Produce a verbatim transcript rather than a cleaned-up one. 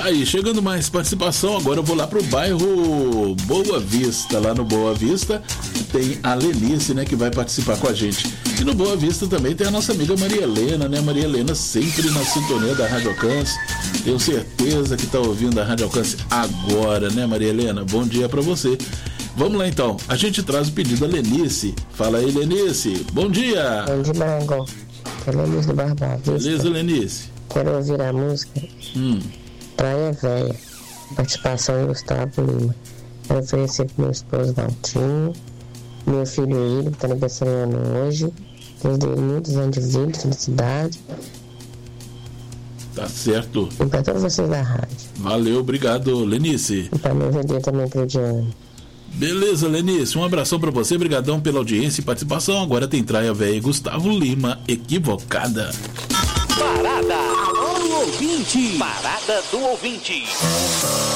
Tá aí, chegando mais participação. Agora eu vou lá pro bairro Boa Vista. Lá no Boa Vista tem a Lenice, né, que vai participar com a gente. E no Boa Vista também tem a nossa amiga Maria Helena, né? Maria Helena sempre na sintonia da Rádio Alcance. Tenho certeza que tá ouvindo a Rádio Alcance agora, né, Maria Helena? Bom dia pra você. Vamos lá então, a gente traz o pedido da Lenice. Fala aí, Lenice. Bom dia. Bom dia, Marangol. É Lenice do Bairro Boa Vista. Beleza, Lenice? Quero ouvir a música Hum. Praia Velha, participação em Gustavo Lima. Quero oferecer pro meu esposo Valtinho, meu filho Írio, que está aniversariando hoje. Deus dê muitos anos de vida, felicidade. Tá certo. E para todos vocês da rádio. Valeu, obrigado, Lenice. E para meu V D também, pro Diane. Beleza, Lenice, um abração pra você, brigadão pela audiência e participação. Agora tem Praia Velha e Gustavo Lima, Equivocada. Parada. Alô, ouvinte. Parada do ouvinte.